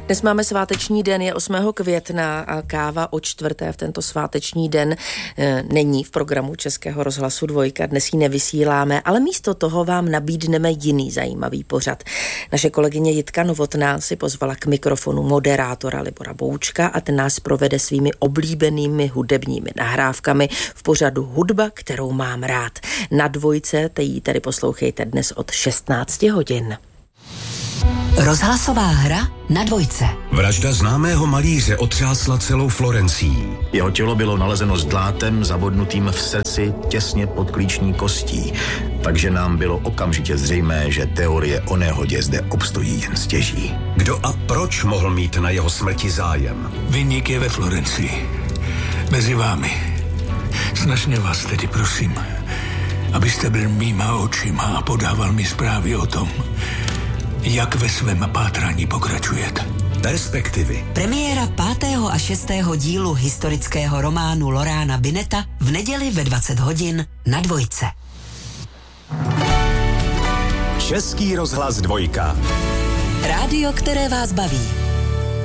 Dnes máme sváteční den, je 8. května a káva o 4. v tento sváteční den není v programu Českého rozhlasu 2. Dnes ji nevysíláme, ale místo toho vám nabídneme jiný zajímavý pořad. Naše kolegyně Jitka Novotná si pozvala k mikrofonu moderátora Libora Boučka a ten nás provede svými oblíbenými hudebními nahrávkami v pořadu Hudba, kterou mám rád. Na 2. ji tedy poslouchejte dnes od 16 hodin. Rozhlasová hra na 2. Vražda známého malíře otřásla celou Florencií. Jeho tělo bylo nalezeno s dlátem zabodnutým v srdci těsně pod klíční kostí, takže nám bylo okamžitě zřejmé, že teorie o nehodě zde obstojí jen stěží. Kdo a proč mohl mít na jeho smrti zájem? Viník je ve Florencii. Mezi vámi. Snažně vás tedy prosím, abyste byl mýma očima a podával mi zprávy o tom, jak ve svém pátrání pokračujete. Perspektivy. Premiéra 5. a 6. dílu historického románu Lorána Bineta v neděli ve 20 hodin na 2. Český rozhlas 2. Rádio, které vás baví.